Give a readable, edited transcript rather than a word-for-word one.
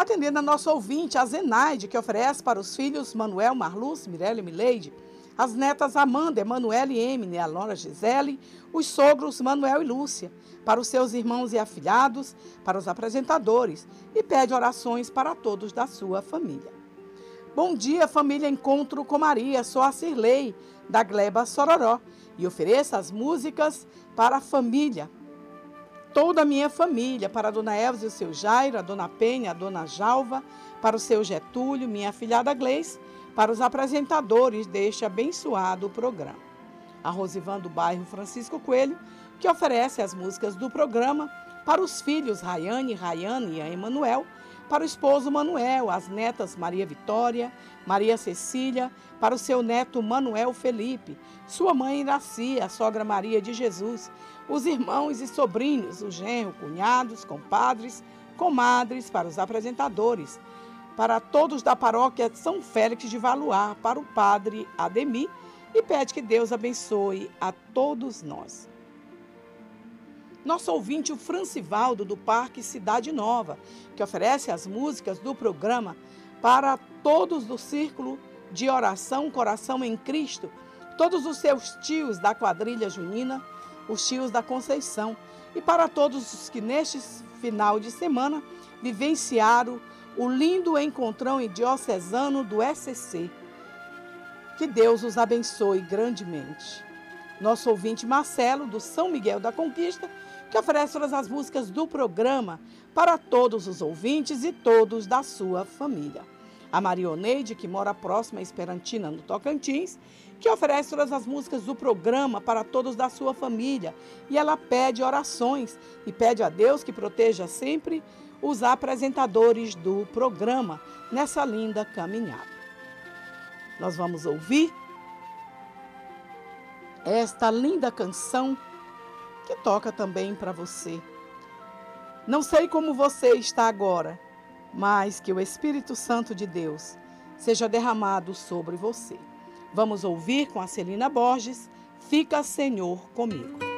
Atendendo a nossa ouvinte, a Zenaide, que oferece para os filhos Manuel, Marluz, Mirella e Mileide, as netas Amanda, Emanuele e Emine, a nora Gisele, os sogros Manuel e Lúcia, para os seus irmãos e afilhados, para os apresentadores, e pede orações para todos da sua família. Bom dia, família Encontro com Maria, sou a Cirlei, da Gleba Sororó, e ofereço as músicas para a família, toda a minha família, para a dona Elza e o seu Jairo, a dona Penha, a dona Jalva, para o seu Getúlio, minha afilhada Gleice, para os apresentadores deste abençoado programa. A Rosivan do bairro Francisco Coelho, que oferece as músicas do programa para os filhos Rayane e Emanuel, para o esposo Manuel, as netas Maria Vitória, Maria Cecília, para o seu neto Manuel Felipe, sua mãe Iraci, a sogra Maria de Jesus, os irmãos e sobrinhos, o genro, cunhados, compadres, comadres, para os apresentadores, para todos da paróquia São Félix de Valuar, para o padre Ademir, e pede que Deus abençoe a todos nós. Nosso ouvinte, o Francivaldo, do Parque Cidade Nova, que oferece as músicas do programa para todos do Círculo de Oração Coração em Cristo, todos os seus tios da quadrilha junina, os tios da Conceição, e para todos os que neste final de semana vivenciaram o lindo encontrão em diocesano do SCC. Que Deus os abençoe grandemente. Nosso ouvinte Marcelo, do São Miguel da Conquista, que oferece todas as músicas do programa para todos os ouvintes e todos da sua família. A Marioneide, que mora próxima a Esperantina, no Tocantins, que oferece todas as músicas do programa para todos da sua família. E ela pede orações e pede a Deus que proteja sempre os apresentadores do programa nessa linda caminhada. Nós vamos ouvir esta linda canção que toca também para você. Não sei como você está agora, mas que o Espírito Santo de Deus seja derramado sobre você. Vamos ouvir com a Celina Borges, Fica, Senhor, comigo.